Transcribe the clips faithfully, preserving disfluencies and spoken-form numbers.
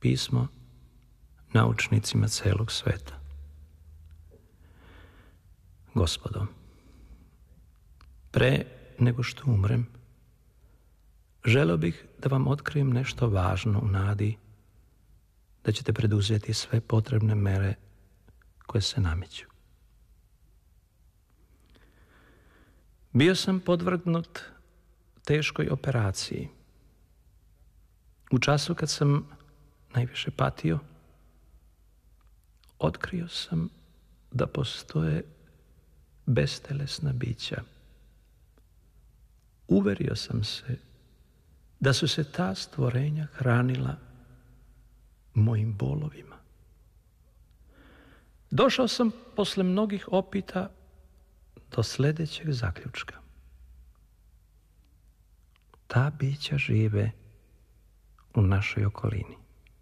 pismo naučnicima celog sveta. Gospodo, pre nego što umrem, želeo bih da vam otkrijem nešto važno u nadi da ćete preduzeti sve potrebne mere koje se nameću. Bio sam podvrgnut teškoj operaciji. U času kad sam najviše patio, otkrio sam da postoje bestelesna bića. Uverio sam se da su se ta stvorenja hranila mojim bolovima. Došao sam posle mnogih opita do sledećeg zaključka. Ta bića žive u našoj okolini.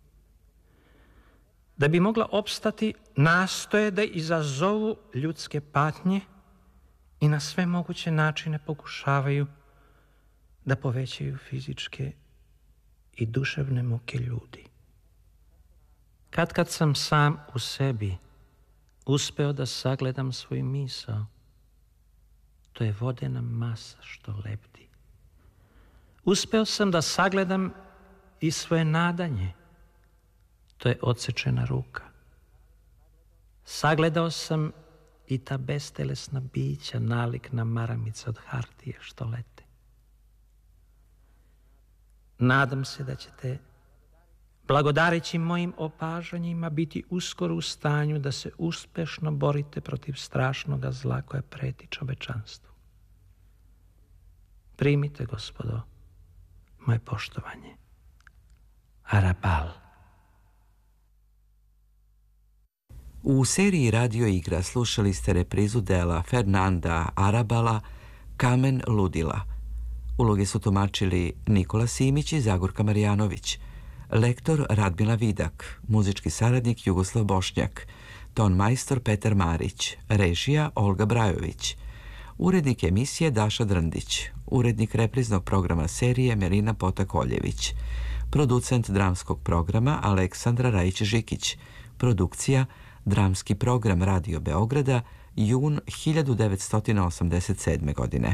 Da bi mogla opstati, nastoje da izazovu ljudske patnje i na sve moguće načine pokušavaju da povećaju fizičke i duševne muke ljudi. Kad kad sam sam u sebi uspeo da sagledam svoju misao, to je vodena masa što lebdi. Uspeo sam da sagledam i svoje nadanje, to je odsečena ruka. Sagledao sam i ta bestelesna bića nalik na maramice od hartije što lete. Nadam se da ćete, blagodareći mojim opažanjima, biti uskoro u stanju da se uspešno borite protiv strašnoga zla koja preti čovečanstvu. Primite, gospodo, moje poštovanje. Arabal. U seriji Radio igra slušali ste reprizu dela Fernanda Arabala Kamen ludila. Uloge su tumačili Nikola Simić i Zagorka Marjanović, lektor Radmila Vidak, muzički saradnik Jugoslav Bošnjak, ton majstor Petar Marić, režija Olga Brajović, urednik emisije Daša Drndić, urednik repriznog programa serije Melina Potakoljević, producent dramskog programa Aleksandra Rajić-Žikić, produkcija Dramski program Radio Beograda, jun hiljadu devetsto osamdeset sedme. godine.